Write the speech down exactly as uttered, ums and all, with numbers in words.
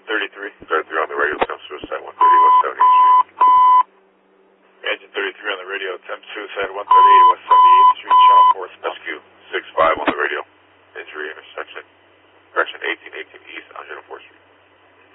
thirty-three. thirty-three on the radio, attempt suicide, one thirty West seventy-eighth Street. Agent thirty-three on the radio, attempt suicide, one thirty-eight West seventy-eighth Street,